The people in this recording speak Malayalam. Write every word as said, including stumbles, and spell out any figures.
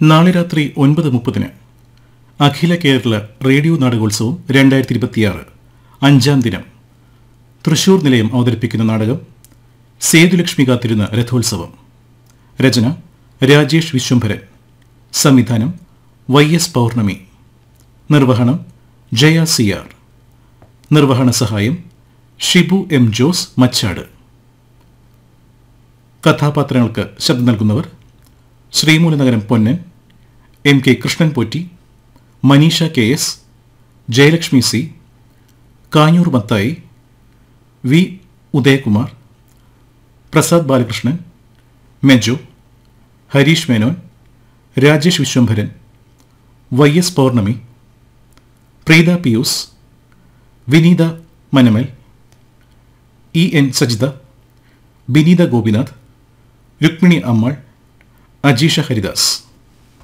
നാളെ രാത്രി ഒൻപത് മുപ്പതിന് അഖില കേരള റേഡിയോ നാടകോത്സവം രണ്ടായിരത്തി ഇരുപത്തിയാറ് അഞ്ചാം ദിനം തൃശൂർ നിലയം അവതരിപ്പിക്കുന്ന നാടകം സേതുലക്ഷ്മി കാത്തിരുന്ന രഥോത്സവം. രചന രാജേഷ് വിശ്വംഭരൻ. സംവിധാനം വൈ എസ് പൗർണമി. നിർവഹണം ജയ സി ആർ. നിർവഹണ സഹായം ഷിബു എം ജോസ് മച്ചാട്. കഥാപാത്രങ്ങൾക്ക് ശബ്ദം നൽകുന്നവർ Sreemoolanagaram Ponnan, M K Krishnan Potti, Manisha K S, Jayalakshmi C, Kanjoor Mathai, V Udayakumar, Prasad Balakrishnan, Mejo, Harish Menon, Rajesh Vishwambharan, Y S പൗർണമി, പ്രീത പിയൂസ്, വിനീത മനമൽ, ഇ എൻ സജിത, ബിനീത ഗോപിനാഥ്, രുക്മിണി അമ്മാൾ, അജീഷ ഹരിദാസ്.